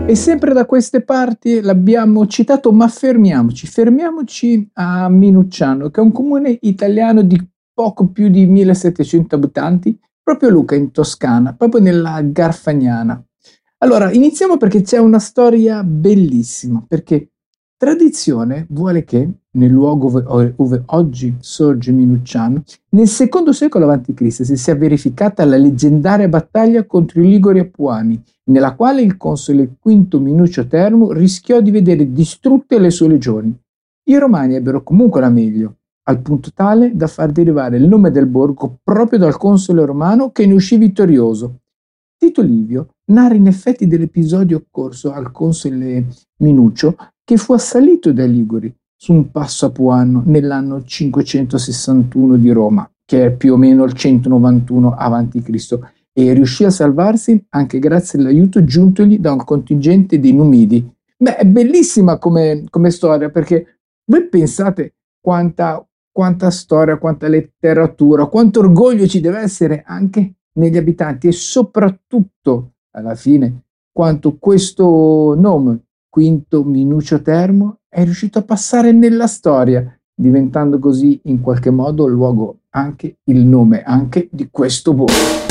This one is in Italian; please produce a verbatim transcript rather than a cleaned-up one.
E sempre da queste parti l'abbiamo citato, ma fermiamoci, fermiamoci a Minucciano, che è un comune italiano di poco più di millesettecento abitanti, proprio Lucca in Toscana, proprio nella Garfagnana. Allora, iniziamo perché c'è una storia bellissima, perché tradizione vuole che nel luogo ove, ove oggi sorge Minucciano, nel secondo secolo avanti Cristo si sia verificata la leggendaria battaglia contro i Liguri Apuani, nella quale il console Quinto Minucio Termo rischiò di vedere distrutte le sue legioni. I romani ebbero comunque la meglio, al punto tale da far derivare il nome del borgo proprio dal console romano che ne uscì vittorioso. Tito Livio narra in effetti dell'episodio occorso al console Minucio che fu assalito dai Liguri su un passo apuano nell'anno cinquecentosessantuno di Roma, che è più o meno il centonovantuno avanti Cristo, e riuscì a salvarsi anche grazie all'aiuto giuntogli da un contingente dei Numidi. Beh, è bellissima come, come storia, perché voi pensate quanta, quanta storia, quanta letteratura, quanto orgoglio ci deve essere anche negli abitanti e soprattutto, alla fine, quanto questo nome, Quinto Minucio Termo, è riuscito a passare nella storia, diventando così in qualche modo il luogo, anche il nome anche di questo borgo.